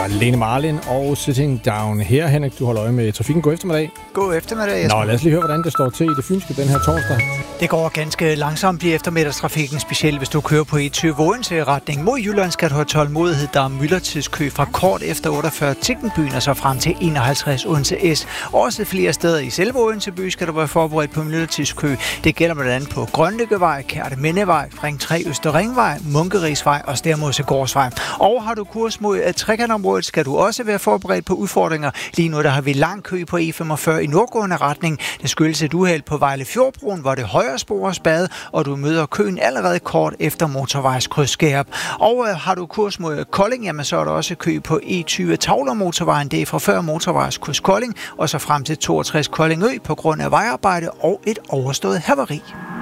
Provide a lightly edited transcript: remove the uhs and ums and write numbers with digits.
var Lene Marlin og Sitting Down her. Henrik, du holder øje med trafikken. God eftermiddag. God eftermiddag, Jesper. Nå, lad os lige høre, hvordan det står til i det fynske den her torsdag. Det går ganske langsomt i eftermiddagstrafikken, specielt hvis du kører på E20 Odense retning mod Jylland, skal du have tålmodighed. Der er myldretidskø fra kort efter 48 Tikkenbyen og så frem til 51 Odense S. Også flere steder i selve Odense by skal du være forberedt på myldretidskø. Det gælder blandt andet på Grønlykkevej, Kærtemindevej, Ring 3 Østerringvej, Munkerigsvej og Stærmosegårdsvej. Og har du kurs mod trekantområdet, skal du også være forberedt på udfordringer. Lige nu der har vi lang kø på E45 i nordgående retning. Det skyldes et uheld på Vejle Fjordbroen, hvor det højre spor er spadet, og du møder køen allerede kort efter motorvejskryds Skærup. Og har du kurs mod Kolding, jamen så er der også kø på E20 Tavlermotorvejen. Det er fra før motorvejskryds Kolding, og så frem til 62 Koldingø på grund af vejarbejde og et overstået havari.